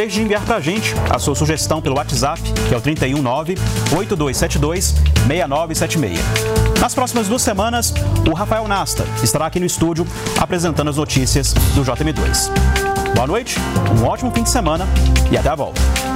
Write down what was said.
deixe de enviar para a gente a sua sugestão pelo WhatsApp, que é o 319-8272-6976. Nas próximas 2 semanas, o Rafael Nasta estará aqui no estúdio apresentando as notícias do JM2. Boa noite, um ótimo fim de semana e até a volta.